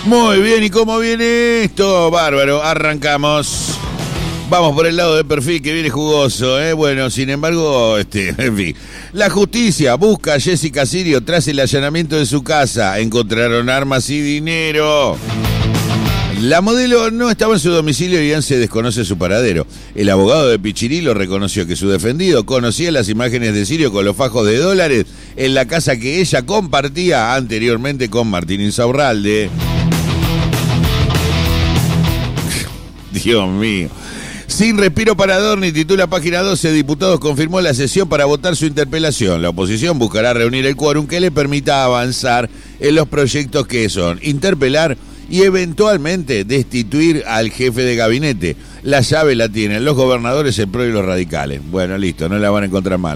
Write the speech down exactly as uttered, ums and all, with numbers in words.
Muy bien, ¿y cómo viene esto? Bárbaro, arrancamos. Vamos por el lado de perfil que viene jugoso, ¿eh? Bueno, sin embargo, este, en fin. La justicia busca a Jessica Sirio tras el allanamiento de su casa. Encontraron armas y dinero. La modelo no estaba en su domicilio y aún se desconoce su paradero. El abogado de Pichirilo reconoció que su defendido conocía las imágenes de Sirio con los fajos de dólares en la casa que ella compartía anteriormente con Martín Insaurralde. Dios mío. Sin respiro para Adorni, titula Página doce, diputados confirmó la sesión para votar su interpelación. La oposición buscará reunir el quórum que le permita avanzar en los proyectos que son interpelar y eventualmente destituir al jefe de gabinete. La llave la tienen los gobernadores, el P R O y los radicales. Bueno, listo, no la van a encontrar mal.